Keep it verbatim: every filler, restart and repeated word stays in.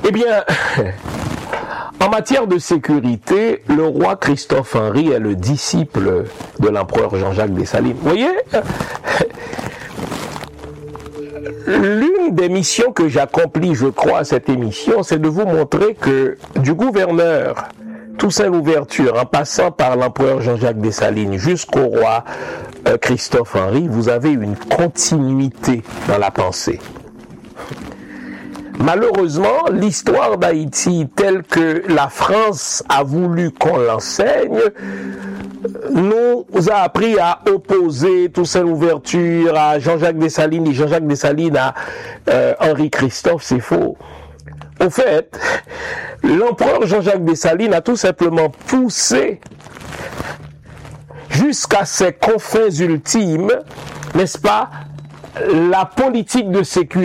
Eh bien, en matière de sécurité, le roi Christophe Henri est le disciple de l'empereur Jean-Jacques Dessalines. Vous voyez, l'une des missions que j'accomplis, je crois, à cette émission, c'est de vous montrer que du gouverneur Toussaint Louverture, en passant par l'empereur Jean-Jacques Dessalines jusqu'au roi euh, Christophe Henri, vous avez une continuité dans la pensée. Malheureusement, l'histoire d'Haïti telle que la France a voulu qu'on l'enseigne nous a appris à opposer Toussaint Louverture à Jean-Jacques Dessalines et Jean-Jacques Dessalines à euh, Henri Christophe. C'est faux. Au fait, l'empereur Jean-Jacques Dessalines a tout simplement poussé jusqu'à ses confins ultimes, n'est-ce pas, la politique de sécurité